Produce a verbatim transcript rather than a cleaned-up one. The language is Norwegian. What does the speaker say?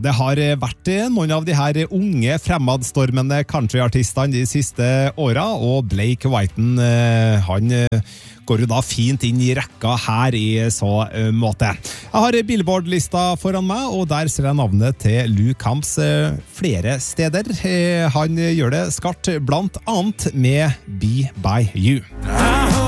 det har vært noen av de her unge fremadstormende countryartistene de siste åra, og Blake Whiten, han går jo da fint inn i rekka her i så måte. Jeg har Billboard-lista foran meg, og der ser jeg navnet til Luke Combs flere steder. Han gjør det skarpt, blant annet med Be By You.